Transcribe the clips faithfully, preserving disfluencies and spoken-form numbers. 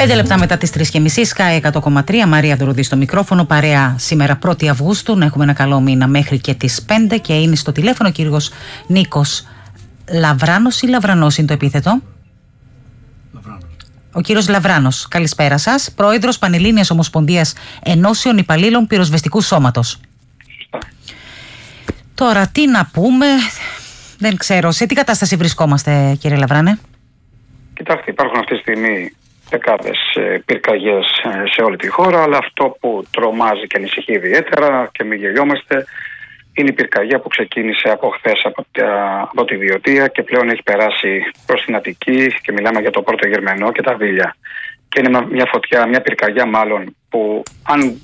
Πέντε λεπτά μετά τις τρεις και μισή, Sky εκατό κόμμα τρία, Μαρία Δουρουδή στο μικρόφωνο, παρέα σήμερα πρώτη Αυγούστου, να έχουμε ένα καλό μήνα μέχρι και τις πέντε και είναι στο τηλέφωνο ο κύριος Νίκος Λαβράνος ή Λαβρανός είναι το επίθετο? Λαβράνος. Ο κύριος Λαβράνος, καλησπέρα σας, πρόεδρος Πανελλήνιας Ομοσπονδίας Ενώσεων Υπαλλήλων Πυροσβεστικού Σώματος. Σωστά. Τώρα τι να πούμε, δεν ξέρω, σε τι κατάσταση βρισκόμαστε κύριε Λαβράνε? Κοιτάξτε, υπάρχουν αυτή τη στιγμή δεκάδες πυρκαγιές σε όλη τη χώρα, αλλά αυτό που τρομάζει και ανησυχεί ιδιαίτερα και μην γελιόμαστε είναι η πυρκαγιά που ξεκίνησε από χθες από, από τη Βιωτία και πλέον έχει περάσει προς την Αττική και μιλάμε για το Πόρτο Γερμενό και τα Βίλια. Και είναι μια φωτιά, μια πυρκαγιά μάλλον που αν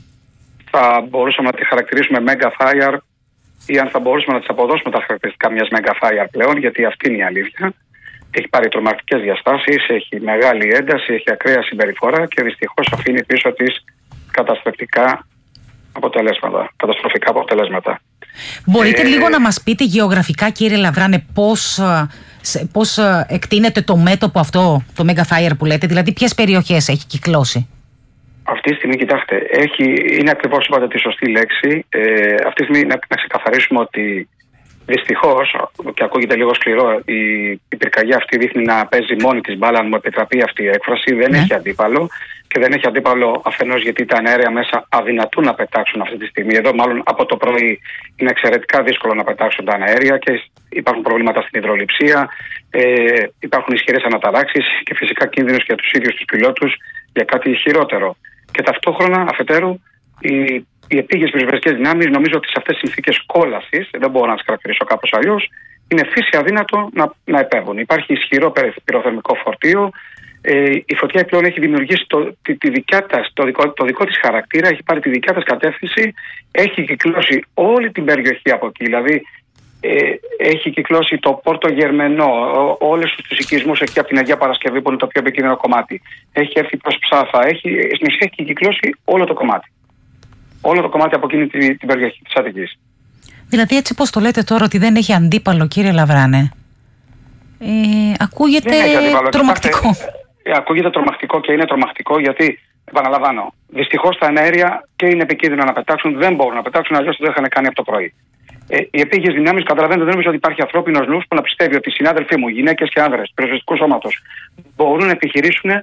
θα μπορούσαμε να τη χαρακτηρίσουμε mega fire ή αν θα μπορούσαμε να της αποδώσουμε τα χαρακτηριστικά μιας mega fire πλέον, γιατί αυτή είναι η αλήθεια. Έχει πάρει τρομακτικές διαστάσεις, έχει μεγάλη ένταση, έχει ακραία συμπεριφορά και δυστυχώς αφήνει πίσω της καταστροφικά αποτελέσματα. Καταστροφικά αποτελέσματα. Μπορείτε ε... λίγο να μας πείτε γεωγραφικά κύριε Λαβράνε πώς, πώς εκτείνεται το μέτωπο αυτό, το Mega Fire που λέτε, δηλαδή ποιες περιοχές έχει κυκλώσει? Αυτή τη στιγμή, κοιτάξτε, έχει, είναι ακριβώς είπατε τη σωστή λέξη. Ε, αυτή τη στιγμή να, να ξεκαθαρίσουμε ότι δυστυχώς, και ακούγεται λίγο σκληρό, η, η πυρκαγιά αυτή δείχνει να παίζει μόνη της μπάλα, αν μου επιτραπεί αυτή η έκφραση, δεν ναι. έχει αντίπαλο. Και δεν έχει αντίπαλο αφενός γιατί τα αέρια μέσα αδυνατούν να πετάξουν αυτή τη στιγμή. Εδώ, μάλλον από το πρωί, είναι εξαιρετικά δύσκολο να πετάξουν τα αέρια και υπάρχουν προβλήματα στην υδρολειψία, ε, υπάρχουν ισχυρές αναταράξεις και φυσικά κίνδυνος για τους ίδιους τους πιλότους για κάτι χειρότερο. Και ταυτόχρονα, αφετέρου, οι, οι επίγειες πυροσβεστικές δυνάμεις νομίζω ότι σε αυτές τις συνθήκες κόλασης, δεν μπορώ να τις χαρακτηρίσω κάπως αλλιώς, είναι φύση αδύνατο να, να επέβουν. Υπάρχει ισχυρό πυροθερμικό φορτίο. Ε, η φωτιά πλέον έχει δημιουργήσει το, τη, τη δικιά τας, το, δικό, το δικό της χαρακτήρα, έχει πάρει τη δικιά της κατεύθυνση, έχει κυκλώσει όλη την περιοχή από εκεί. Δηλαδή, ε, έχει κυκλώσει το Πόρτο Γερμενό, όλους τους οικισμούς εκεί από την Αγία Παρασκευή που είναι το πιο επικίνδυνο κομμάτι. Έχει έρθει προς Ψάθα, έχει, έχει κυκλώσει όλο το κομμάτι. Όλο το κομμάτι από εκείνη την, την περιοχή της Αττικής. Δηλαδή, έτσι πώς το λέτε τώρα ότι δεν έχει αντίπαλο, κύριε Λαβράνε, ε, ακούγεται τρομακτικό. Ε, ακούγεται τρομακτικό και είναι τρομακτικό γιατί, επαναλαμβάνω, δυστυχώς τα αέρια και είναι επικίνδυνο να πετάξουν, δεν μπορούν να πετάξουν, αλλιώς το είχαν κάνει από το πρωί. Ε, οι επίγειες δυνάμεις, καταλαβαίνετε, δεν νομίζω ότι υπάρχει ανθρώπινος νους που να πιστεύει ότι οι συνάδελφοί μου, γυναίκες και άνδρες του πυροσβεστικού σώματος, μπορούν να επιχειρήσουν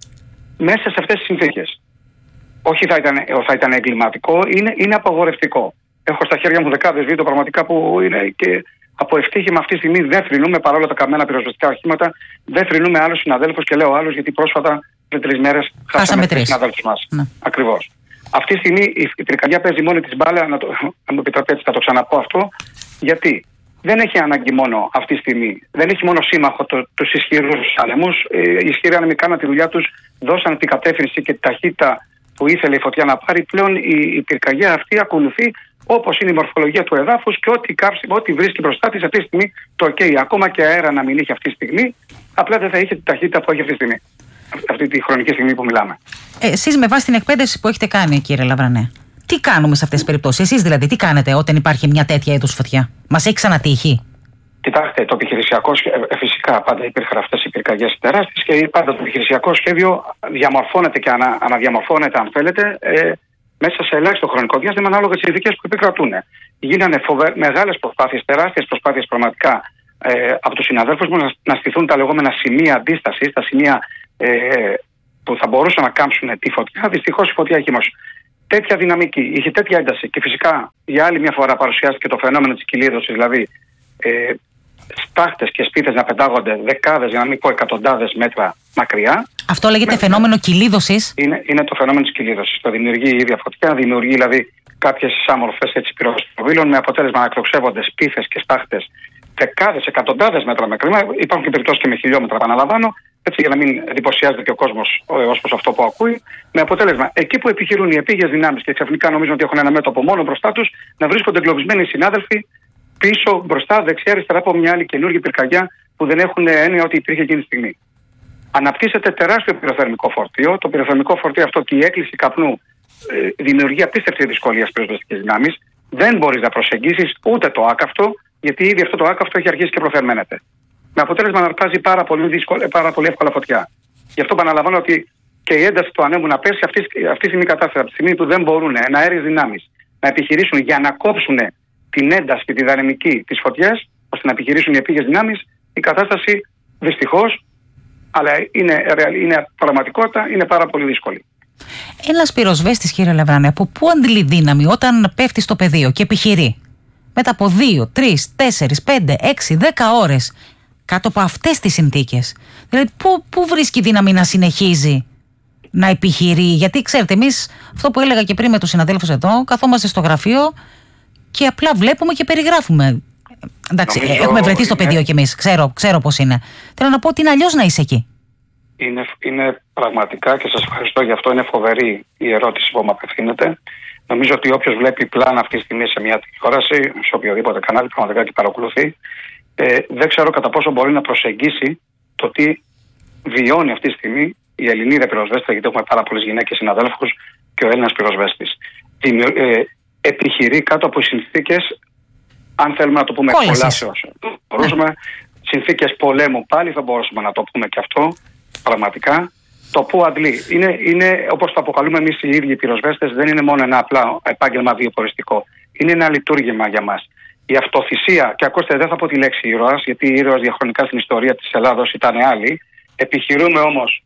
μέσα σε αυτές τις συνθήκες. Όχι θα ήταν, θα ήταν εγκληματικό, είναι, είναι απαγορευτικό. Έχω στα χέρια μου δεκάδες βίντεο πραγματικά που είναι και. Από ευτύχημα αυτή τη στιγμή δεν θρηνούμε παρόλα τα καμένα πυροσβεστικά οχήματα, δεν θρηνούμε άλλους συναδέλφους και λέω άλλους γιατί πρόσφατα πριν τρεις μέρες χάσαμε τρεις συναδέλφους μας. Ναι. Ακριβώς. Αυτή τη στιγμή η πυρκαγιά παίζει μόνη της μπάλα, να, το, να μου επιτραπείτε θα το ξαναπώ αυτό, γιατί δεν έχει ανάγκη μόνο αυτή τη στιγμή, δεν έχει μόνο σύμμαχο το, τους ισχυρούς άνεμους. Οι ισχυροί άνεμοι κάναν τη δουλειά τους, δώσαν την κατεύθυνση και τη ταχύτητα που ήθελε η φωτιά να πάρει. Πλέον η, η πυρκαγιά αυτή ακολουθεί όπως είναι η μορφολογία του εδάφους και ό,τι, κάψει, ό,τι βρίσκει μπροστά της αυτή τη στιγμή το OK. Ακόμα και αέρα να μην είχε αυτή τη στιγμή, απλά δεν θα είχε τη ταχύτητα που έχει αυτή τη στιγμή. Αυτή τη χρονική στιγμή που μιλάμε. Ε, εσείς με βάση την εκπαίδευση που έχετε κάνει, κύριε Λαβρανέ, τι κάνουμε σε αυτές τις περιπτώσεις? Εσείς δηλαδή, τι κάνετε όταν υπάρχει μια τέτοια είδους φωτιά? Μας έχει ξανατύχει? Κοιτάξτε, το επιχειρησιακό σχέδιο, φυσικά πάντα υπήρχαν αυτές οι πυρκαγιές τεράστιες και πάντα το επιχειρησιακό σχέδιο διαμορφώνεται και ανα, αναδιαμορφώνεται, αν θέλετε, ε, μέσα σε ελάχιστο χρονικό διάστημα ανάλογα τις συνθήκες που επικρατούν. Γίνανε φοβε... μεγάλες προσπάθειες, τεράστιες προσπάθειες πραγματικά ε, από τους συναδέλφους μου να, να στηθούν τα λεγόμενα σημεία αντίστασης, τα σημεία ε, που θα μπορούσαν να κάμψουν τη φωτιά. Δυστυχώς η φωτιά έχει όμως τέτοια δυναμική, είχε τέτοια ένταση και φυσικά για άλλη μια φορά παρουσιάστηκε το φαινόμενο της κυλίδωσης, δηλαδή ε, στάχτες και σπίθες να πετάγονται δεκάδες, για να μην πω εκατοντάδες μέτρα μακριά. Αυτό λέγεται με... φαινόμενο κυλίδωσης. Είναι, είναι το φαινόμενο της κυλίδωσης. Το δημιουργεί η ίδια φωτιά, δημιουργεί δηλαδή κάποιες άμορφες πυροσβεστικών με αποτέλεσμα να εκτοξεύονται σπίθες και στάχτες δεκάδες, εκατοντάδες μέτρα μακριά. Υπάρχουν και περιπτώσεις και με χιλιόμετρα, επαναλαμβάνω, έτσι για να μην εντυπωσιάζεται και ο κόσμος ως προς αυτό που ακούει. Με αποτέλεσμα, εκεί που επιχειρούν οι επίγειες δυνάμεις και ξαφνικά νομίζουν ότι έχουν ένα μέτωπο μόνο μπροστά τους, να βρίσκονται εγκλωβισμένοι συνάδελφοι πίσω, μπροστά, δεξιά, αριστερά από μια άλλη καινούργια πυρκαγιά που δεν έχουν έννοια ότι υπήρχε εκείνη τη στιγμή. Αναπτύσσεται τεράστιο πυροθερμικό φορτίο. Το πυροθερμικό φορτίο αυτό και η έκκληση καπνού ε, δημιουργεί απίστευτη δυσκολία στις πυροσβεστικές δυνάμεις. Δεν μπορείς να προσεγγίσεις ούτε το άκαυτο, γιατί ήδη αυτό το άκαυτο έχει αρχίσει και προθερμαίνεται. Με αποτέλεσμα να αρπάζει πάρα πολύ, δύσκολα, πάρα πολύ εύκολα φωτιά. Γι' αυτό επαναλαμβάνω ότι και η ένταση του ανέμου να πέσει αυτή, αυτή τη στιγμή κατάσταση. Από τη στιγμή που δεν μπορούν εναέριες δυνάμεις να επιχειρήσουν για να κόψουν την ένταση και τη δυναμική της φωτιές, ώστε να επιχειρήσουν οι επίγειες δυνάμεις, η κατάσταση δυστυχώς, αλλά είναι, είναι πραγματικότητα, είναι πάρα πολύ δύσκολη. Ένας πυροσβέστης, κύριε Λαβράνη, από πού αντλεί δύναμη όταν πέφτει στο πεδίο και επιχειρεί μετά από δύο, τρεις, τέσσερις, πέντε, έξι, δέκα ώρες κάτω από αυτές τις συνθήκες? Δηλαδή, πού, πού βρίσκει δύναμη να συνεχίζει να επιχειρεί? Γιατί ξέρετε, εμείς, αυτό που έλεγα και πριν με τους συναδέλφους εδώ, καθόμαστε στο γραφείο και απλά βλέπουμε και περιγράφουμε. Εντάξει, νομίζω έχουμε βρεθεί στο είναι... πεδίο κι εμείς, ξέρω, ξέρω πώς είναι. Θέλω να πω ότι είναι αλλιώς να είσαι εκεί. Είναι, είναι πραγματικά, και σας ευχαριστώ γι' αυτό, είναι φοβερή η ερώτηση που μου απευθύνεται. Νομίζω ότι όποιος βλέπει πλάνα αυτή τη στιγμή σε μια τηλεόραση, σε οποιοδήποτε κανάλι, πραγματικά και παρακολουθεί, ε, δεν ξέρω κατά πόσο μπορεί να προσεγγίσει το τι βιώνει αυτή τη στιγμή η Ελληνίδα πυροσβέστρια, γιατί έχουμε πάρα πολλές γυναίκες συναδέλφους, και ο Έλληνας πυροσβέστης. Ε, επιχειρεί κάτω από συνθήκες, αν θέλουμε να το πούμε κολάσεως. Μπορούσαμε συνθήκες πολέμου, πάλι θα μπορούσαμε να το πούμε και αυτό, πραγματικά. Το που αντλεί. Είναι, είναι όπως το αποκαλούμε εμείς οι ίδιοι οι πυροσβέστες, δεν είναι μόνο ένα απλά επάγγελμα βιοποριστικό. Είναι ένα λειτουργήμα για μας. Η αυτοθυσία, και ακούστε, δεν θα πω τη λέξη ήρωας, γιατί η ήρωας διαχρονικά στην ιστορία της Ελλάδος ήταν άλλη. Επιχειρούμε όμως.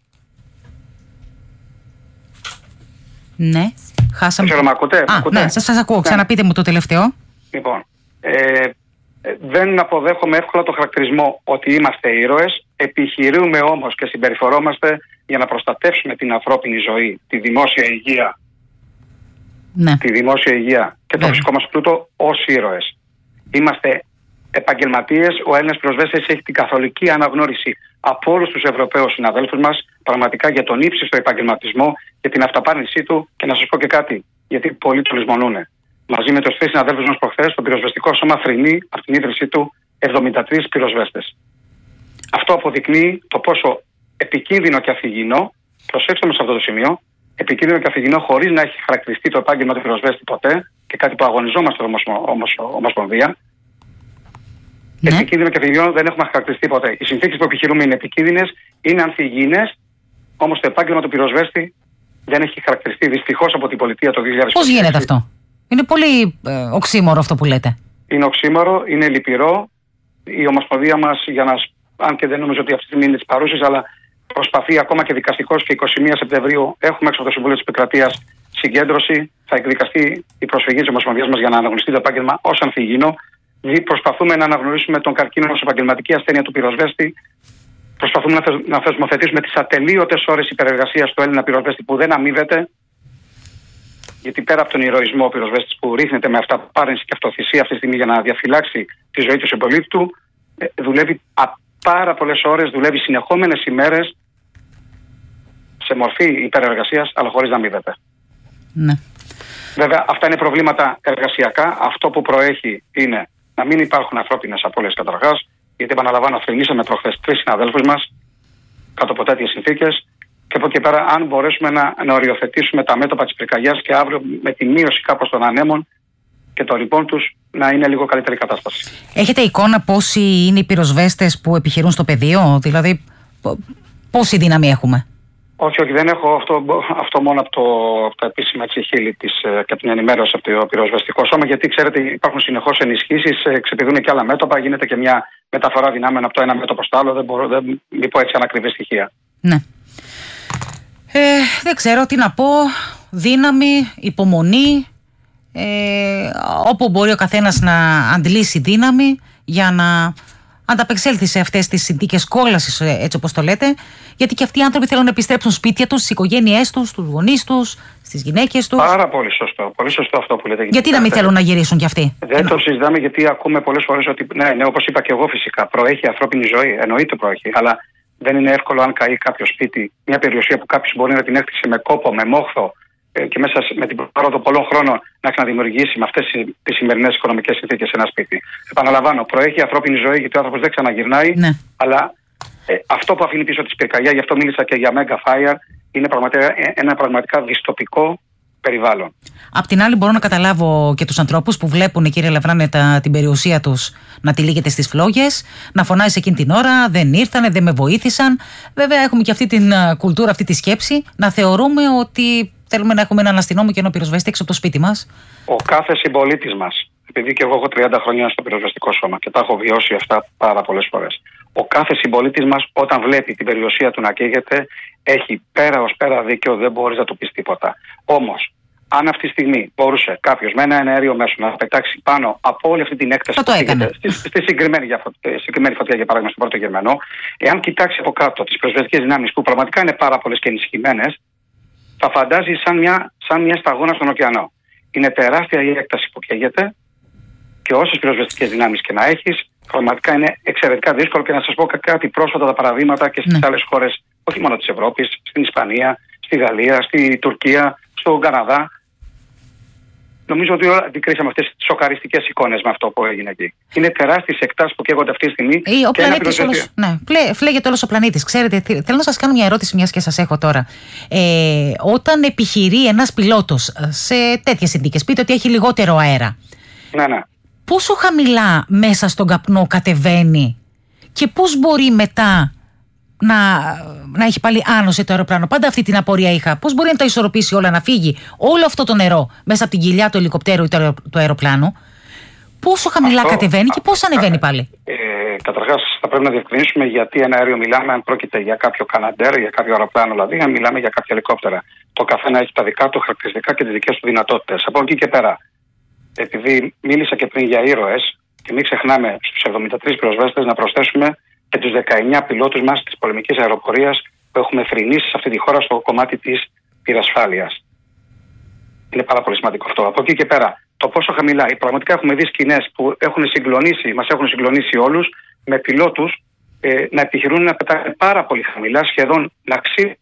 Ναι, χάσαμε. Δεν ξέρω, μ' ακούτε. Α, ακούτε? Ναι, σας, σας ακούω. Ναι. Ξαναπείτε μου το τελευταίο. Λοιπόν, ε, δεν αποδέχομαι εύκολα το χαρακτηρισμό ότι είμαστε ήρωες. Επιχειρούμε όμως και συμπεριφορόμαστε για να προστατεύσουμε την ανθρώπινη ζωή, τη δημόσια υγεία, ναι. τη δημόσια υγεία και το φυσικό μας πλούτο ως ήρωες. Είμαστε επαγγελματίες. Ο Έλληνας πυροσβέστης έχει την καθολική αναγνώριση από όλους τους Ευρωπαίους συναδέλφους μας, πραγματικά για τον ύψιστο επαγγελματισμό, για την αυταπάρνησή του, και να σας πω και κάτι, γιατί πολλοί το λησμονούν. Μαζί με τους τρεις συναδέλφους μας προχθές, το πυροσβεστικό σώμα θρηνεί από την ίδρυσή του εβδομήντα τρεις πυροσβέστες. Αυτό αποδεικνύει το πόσο επικίνδυνο και αφηγηνό, προσέξτε με σε αυτό το σημείο, επικίνδυνο και αφηγηνό χωρίς να έχει χαρακτηριστεί το επάγγελμα του πυροσβέστη ποτέ, και κάτι που αγωνιζόμαστε όμως Ομοσπονδία. Ναι. Επικίνδυνο και αφηγηνό δεν έχουμε χαρακτηριστεί ποτέ. Οι συνθήκες που επιχειρούμε είναι επικίνδυνες, είναι ανθυγιεινές, όμως το επάγγελμα του πυροσβέστη δεν έχει χαρακτηριστεί δυστυχώς από την πολιτεία το δύο χιλιάδες είκοσι. Πώς γίνεται αυτό? Είναι πολύ ε, οξύμορο αυτό που λέτε. Είναι οξύμορο, είναι λυπηρό. Η Ομοσπονδία μας, για να, αν και δεν νομίζω ότι αυτή τη στιγμή είναι της παρούσης, αλλά προσπαθεί ακόμα και δικαστικός, και εικοστή πρώτη Σεπτεμβρίου έχουμε έξω από το Συμβούλιο της Επικρατείας συγκέντρωση. Θα εκδικαστεί η προσφυγή της Ομοσπονδίας μας για να αναγνωριστεί το επάγγελμα ως ανθυγιεινό. Προσπαθούμε να αναγνωρίσουμε τον καρκίνο ως επαγγελματική ασθένεια του πυροσβέστη. Προσπαθούμε να, θεσ, να θεσμοθετήσουμε τις ατελείωτες ώρες υπερεργασίας του Έλληνα πυροσβέστη που δεν αμείβεται. Γιατί πέρα από τον ηρωισμό ο πυροσβέστης που ρίχνεται με αυταπάρνηση και αυτοθυσία αυτή τη στιγμή για να διαφυλάξει τη ζωή του συμπολίτη του, δουλεύει πάρα πολλές ώρες, δουλεύει συνεχόμενες ημέρες σε μορφή υπερεργασίας, αλλά χωρίς να αμείβεται. Ναι. Βέβαια, αυτά είναι προβλήματα εργασιακά. Αυτό που προέχει είναι να μην υπάρχουν ανθρώπινες απώλειες καταρχάς, γιατί επαναλαμβάνω, θρηνήσαμε προχθές τρεις συναδέλφους μας κάτω από τέτοιες συνθήκες. Και από εκεί πέρα, αν μπορέσουμε να, να οριοθετήσουμε τα μέτωπα της πυρκαγιάς και αύριο με τη μείωση κάπως των ανέμων και των ρηπών τους, να είναι λίγο καλύτερη κατάσταση. Έχετε εικόνα πόσοι είναι οι πυροσβέστες που επιχειρούν στο πεδίο, δηλαδή πόση δύναμη έχουμε? Όχι, όχι, δεν έχω αυτό, αυτό μόνο από, το, από τα επίσημα χείλη της, και από την ενημέρωση από το πυροσβεστικό σώμα, γιατί ξέρετε υπάρχουν συνεχώς ενισχύσεις, ξεπηδούν και άλλα μέτωπα, γίνεται και μια μεταφορά δυνάμεων από το ένα μέτωπο στο άλλο, δεν μπορώ, δεν πω έτσι ανακριβή στοιχεία. Ναι. Ε, δεν ξέρω τι να πω, δύναμη, υπομονή, ε, όπου μπορεί ο καθένας να αντλήσει δύναμη για να ανταπεξέλθει σε αυτές τις συνθήκες κόλασης, έτσι όπως το λέτε, γιατί και αυτοί οι άνθρωποι θέλουν να επιστρέψουν σπίτια τους, στις οικογένειές τους, στους γονείς τους, στις γυναίκες τους. Πάρα πολύ σωστό, πολύ σωστό αυτό που λέτε. Γιατί να μην θέλουν να γυρίσουν κι αυτοί? Δεν το συζητάμε, γιατί ακούμε πολλές φορές ότι, ναι, ναι, όπως είπα και εγώ φυσικά, προέχει ανθρώπινη ζωή, εννοείται προέχει, αλλά δεν είναι εύκολο αν καεί κάποιο σπίτι, μια περιουσία που κάποιος μπορεί να την έκτισε με κόπο, με μόχθο και μέσα με την πάροδο πολλών χρόνων να ξαναδημιουργήσει με αυτές τις σημερινές οικονομικές συνθήκες ένα σπίτι. Επαναλαμβάνω, προέχει ανθρώπινη ζωή, γιατί ο άνθρωπος δεν ξαναγυρνάει, ναι. Αλλά ε, αυτό που αφήνει πίσω της πυρκαγιά, γι' αυτό μίλησα και για Mega Fire, είναι πραγματικά, ένα πραγματικά δυστοπικό περιβάλλον. Απ' την άλλη, μπορώ να καταλάβω και τους ανθρώπους που βλέπουν, κύριε Λαβράνε, τα, την περιουσία τους να τυλίγεται στις φλόγες, να φωνάζει εκείνη την ώρα, δεν ήρθανε, δεν με βοήθησαν. Βέβαια, έχουμε και αυτή την uh, κουλτούρα, αυτή τη σκέψη, να θεωρούμε ότι θέλουμε να έχουμε έναν αστυνόμο και έναν πυροσβέστη έξω από το σπίτι μας. Ο κάθε συμπολίτης μας, επειδή και εγώ έχω τριάντα χρόνια στο πυροσβεστικό σώμα και τα έχω βιώσει αυτά πάρα πολλές φορές. Ο κάθε συμπολίτης μας, όταν βλέπει την περιουσία του να καίγεται, έχει πέρα ως πέρα δίκαιο, δεν μπορείς να του πεις τίποτα. Όμως, αν αυτή τη στιγμή μπορούσε κάποιος με ένα εναέριο μέσο να πετάξει πάνω από όλη αυτή την έκταση που καίγεται στη, στη συγκεκριμένη, συγκεκριμένη φωτιά, για παράδειγμα, στον Πρώτο Γερμανό, εάν κοιτάξει από κάτω τις πυροσβεστικές δυνάμεις που πραγματικά είναι πάρα πολλές και ενισχυμένες, θα φαντάζει σαν μια, σαν μια σταγόνα στον ωκεανό. Είναι τεράστια η έκταση που καίγεται και όσες πυροσβεστικές δυνάμεις και να έχεις, πραγματικά είναι εξαιρετικά δύσκολο. Και να σας πω κάτι πρόσφατα τα παραδείγματα και στις ναι. άλλες χώρες, όχι μόνο της Ευρώπης, στην Ισπανία, στη Γαλλία, στη Τουρκία, στον Καναδά. Νομίζω ότι όλα αντικρίσαμε αυτές τις σοκαριστικές εικόνες με αυτό που έγινε εκεί. Είναι τεράστιες εκτάσεις που καίγονται αυτή τη στιγμή. Ή ο πλανήτης όλος. Ναι, φλέγεται όλος ο πλανήτης. Ξέρετε, θέλω να σας κάνω μια ερώτηση, μιας και σας έχω τώρα. Ε, όταν επιχειρεί ένας πιλότος σε τέτοιες συνθήκες, πείτε ότι έχει λιγότερο αέρα. Ναι, ναι. Πόσο χαμηλά μέσα στον καπνό κατεβαίνει και πώς μπορεί μετά να, να έχει πάλι άνοση το αεροπλάνο? Πάντα αυτή την απορία είχα. Πώς μπορεί να τα ισορροπήσει όλα, να φύγει όλο αυτό το νερό μέσα από την κοιλιά του ελικοπτέρου ή του αεροπλάνου? Πόσο χαμηλά αυτό, κατεβαίνει και πώς ανεβαίνει πάλι? Ε, Καταρχάς, θα πρέπει να διευκρινίσουμε γιατί ένα αέριο μιλάμε, αν πρόκειται για κάποιο Καναντέρ, για κάποιο αεροπλάνο, δηλαδή, αν μιλάμε για κάποια ελικόπτερα. Το καθένα έχει τα δικά του χαρακτηριστικά και τις δικές του δυνατότητες. Από εκεί και πέρα, επειδή μίλησα και πριν για ήρωες, και μην ξεχνάμε στους εβδομήντα τρεις πυροσβέστες να προσθέσουμε και τους δεκαεννιά πιλότους μας της πολεμικής αεροπορίας που έχουμε θρηνήσει σε αυτή τη χώρα στο κομμάτι της πυρασφάλειας. Είναι πάρα πολύ σημαντικό αυτό. Από εκεί και πέρα, το πόσο χαμηλά, πραγματικά έχουμε δει σκηνές που έχουν συγκλονίσει, μας έχουν συγκλονίσει όλους, με πιλότους ε, να επιχειρούν να πετάνε πάρα πολύ χαμηλά, σχεδόν να ξύνουν.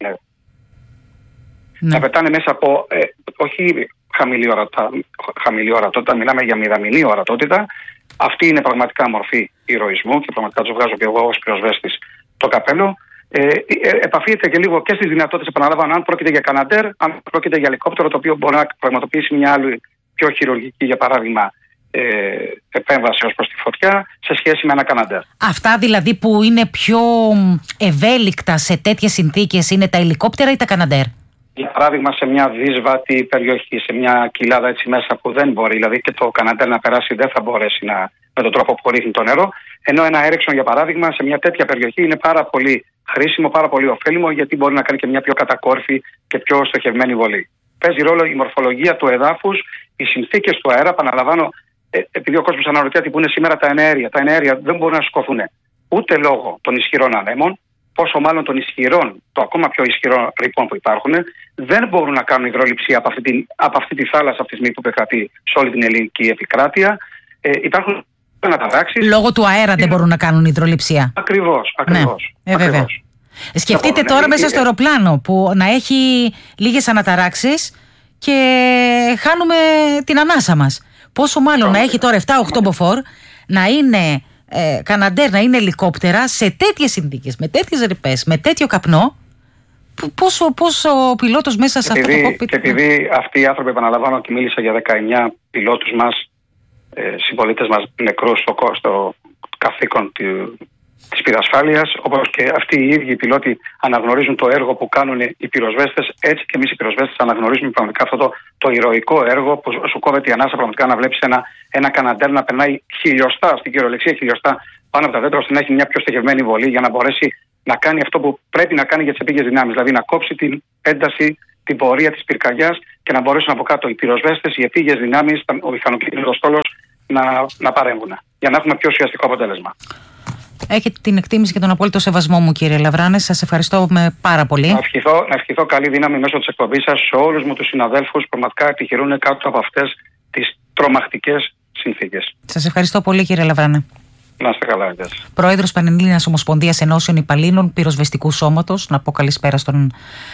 Ναι. Να πετάνε μέσα από, ε, όχι χαμηλή, ορατα, χαμηλή ορατότητα, μιλάμε για μηδαμινή ορατότητα. Αυτή είναι πραγματικά μορφή ηρωισμού και πραγματικά του βγάζω και εγώ ως πυροσβέστης το καπέλο. Ε, ε, επαφείται και λίγο και στις δυνατότητες, επαναλαμβάνω, αν πρόκειται για Καναντέρ, αν πρόκειται για ελικόπτερο, το οποίο μπορεί να πραγματοποιήσει μια άλλη πιο χειρουργική, για παράδειγμα, ε, επέμβαση ως προς τη φωτιά σε σχέση με ένα Καναντέρ. Αυτά δηλαδή που είναι πιο ευέλικτα σε τέτοιες συνθήκες είναι τα ελικόπτερα ή τα Καναντέρ? Για παράδειγμα, σε μια δύσβατη περιοχή, σε μια κοιλάδα έτσι μέσα που δεν μπορεί, δηλαδή και το Καναντέρ να περάσει, δεν θα μπορέσει να, με τον τρόπο που ρίχνει το νερό. Ενώ ένα Έριξον, για παράδειγμα, σε μια τέτοια περιοχή είναι πάρα πολύ χρήσιμο, πάρα πολύ ωφέλιμο, γιατί μπορεί να κάνει και μια πιο κατακόρυφη και πιο στοχευμένη βολή. Παίζει ρόλο η μορφολογία του εδάφους, οι συνθήκες του αέρα. Επαναλαμβάνω, ε, επειδή ο κόσμος αναρωτιέται που είναι σήμερα τα εναέρια. Τα εναέρια δεν μπορούν να σηκωθούν ούτε λόγω των ισχυρών ανέμων, πόσο μάλλον των ισχυρών, το ακόμα πιο ισχυρών ρηπών που υπάρχουν, δεν μπορούν να κάνουν υδρόληψη από αυτή, την, από αυτή τη θάλασσα αυτή τη στιγμή που επικρατεί σε όλη την ελληνική επικράτεια. Ε, υπάρχουν αναταράξεις. Λόγω του αέρα δεν μπορούν να κάνουν υδροληψία. Ακριβώς, ακριβώς. Ναι, ε, βέβαια. Σκεφτείτε τώρα μέσα στο αεροπλάνο που να έχει λίγες αναταράξεις και χάνουμε την ανάσα μας. Πόσο μάλλον να έχει τώρα επτά οκτώ μποφόρ, να είναι ε, Καναντέρ, να είναι ελικόπτερα σε τέτοιες συνθήκες, με τέτοιες ρηπές, με τέτοιο καπνό. Πόσο, πόσο ο πιλότος μέσα σε επειδή, αυτό το κόκπιτ. Και επειδή αυτοί οι άνθρωποι, επαναλαμβάνω και μίλησα για δεκαεννιά πιλότους μας, ε, συμπολίτες μας νεκρούς στο, στο καθήκον του, της πυρασφάλειας, όπως και αυτοί οι ίδιοι οι πιλότοι αναγνωρίζουν το έργο που κάνουν οι πυροσβέστες, έτσι και εμείς οι πυροσβέστες αναγνωρίζουμε πραγματικά αυτό το, το ηρωικό έργο που σου κόβεται η ανάσα, πραγματικά να βλέπεις ένα, ένα Καναντέρ να περνάει χιλιοστά, στην κυριολεξία χιλιοστά πάνω από τα δέντρα, ώστε να έχει μια πιο στοχευμένη βολή για να μπορέσει να κάνει αυτό που πρέπει να κάνει για τις επίγειες δυνάμεις, δηλαδή να κόψει την ένταση, την πορεία της πυρκαγιάς και να μπορέσουν από κάτω οι πυροσβέστες, οι επίγειες δυνάμεις, ο μηχανοκίνητος στόλος να, να παρέμβουν για να έχουμε πιο ουσιαστικό αποτέλεσμα. Έχετε την εκτίμηση και τον απόλυτο σεβασμό μου, κύριε Λαβράνε. Σας ευχαριστώ με πάρα πολύ. Να ευχηθώ, να ευχηθώ καλή δύναμη μέσω της εκπομπής σας σε όλους μου τους συναδέλφους που πραγματικά επιχειρούν κάτω από αυτές τις τρομακτικές συνθήκες. Σας ευχαριστώ πολύ, κύριε Λαβράνε. Να είστε καλά, γεια. Πρόεδρος Πανελλήνιας Ομοσπονδίας Ενώσεων Υπαλλήλων Πυροσβεστικού Σώματος. Να πω καλησπέρα στον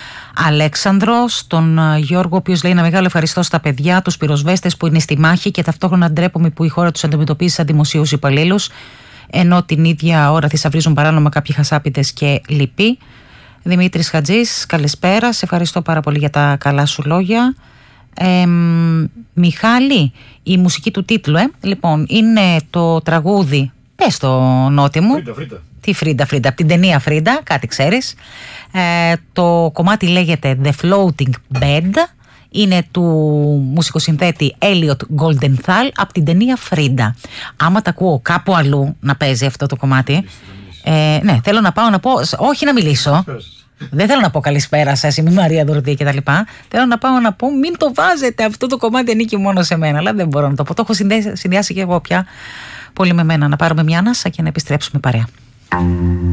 Αλέξανδρο, στον Γιώργο, ο οποίος λέει ένα μεγάλο ευχαριστώ στα παιδιά, τους πυροσβέστες που είναι στη μάχη και ταυτόχρονα ντρέπομαι που η χώρα τους αντιμετωπίζει σαν δημοσίους υπαλλήλους, ενώ την ίδια ώρα θησαυρίζουν παράνομα κάποιοι χασάπιδες και λοιποί. Δημήτρης Χατζής, καλησπέρα. Σε ευχαριστώ πάρα πολύ για τα καλά σου λόγια. Ε, Μιχάλη, η μουσική του τίτλου, ε. Λοιπόν, είναι το τραγούδι, πες το Νότι μου. Φρίντα, Φρίντα. Τι Φρίντα, Φρίντα, από την ταινία Φρίντα, κάτι ξέρεις. Ε, το κομμάτι λέγεται The Floating Bed, είναι του μουσικοσυνθέτη Elliot Goldenthal από την ταινία Φρίντα. Άμα τα ακούω κάπου αλλού να παίζει αυτό το κομμάτι, ε, ναι, θέλω να πάω να πω, όχι να μιλήσω. Δεν θέλω να πω καλησπέρα σας, είμαι η Μαρία Δουρδή και τα λοιπά. Θέλω να πάω να πω μην το βάζετε, αυτό το κομμάτι ανήκει μόνο σε μένα. Αλλά δεν μπορώ να το πω. Το έχω συνδυάσει, συνδυάσει και εγώ πια πολύ με μένα. Να πάρουμε μια ανάσα και να επιστρέψουμε παρέα.